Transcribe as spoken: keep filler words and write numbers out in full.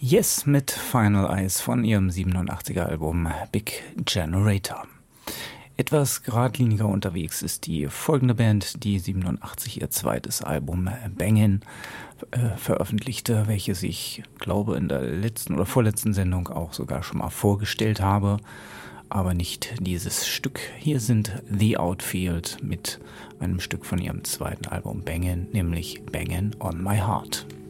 Yes mit Final Eyes von ihrem siebenundachtziger Album Big Generator. Etwas geradliniger unterwegs ist die folgende Band, die siebenundachtzig ihr zweites Album Bangin' äh, veröffentlichte, welches ich glaube in der letzten oder vorletzten Sendung auch sogar schon mal vorgestellt habe, aber nicht dieses Stück. Hier sind The Outfield mit einem Stück von ihrem zweiten Album Bangin', nämlich Bangin' on My Heart.